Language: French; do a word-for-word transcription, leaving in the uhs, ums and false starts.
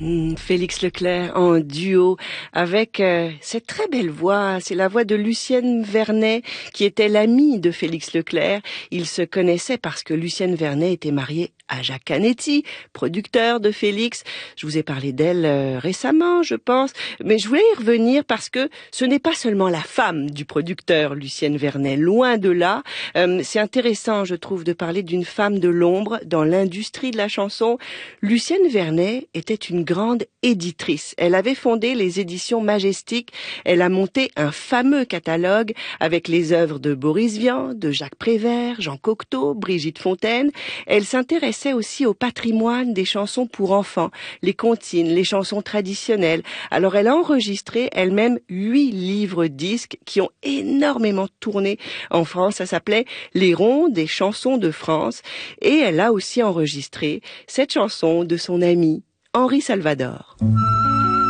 Mmh, Félix Leclerc en duo avec euh, cette très belle voix. C'est la voix de Lucienne Vernet qui était l'amie de Félix Leclerc. Ils se connaissaient parce que Lucienne Vernet était mariée à Jacques Canetti, producteur de Félix. Je vous ai parlé d'elle euh, récemment, je pense, mais je voulais y revenir parce que ce n'est pas seulement la femme du producteur Lucienne Vernet, loin de là. Euh, c'est intéressant, je trouve, de parler d'une femme de l'ombre dans l'industrie de la chanson. Lucienne Vernet était une grande éditrice. Elle avait fondé les éditions Majestic. Elle a monté un fameux catalogue avec les œuvres de Boris Vian, de Jacques Prévert, Jean Cocteau, Brigitte Fontaine. Elle s'intéressait aussi au patrimoine des chansons pour enfants, les comptines, les chansons traditionnelles. Alors elle a enregistré elle-même huit livres disques qui ont énormément tourné en France. Ça s'appelait Les ronds des chansons de France. Et elle a aussi enregistré cette chanson de son ami Henri Salvador.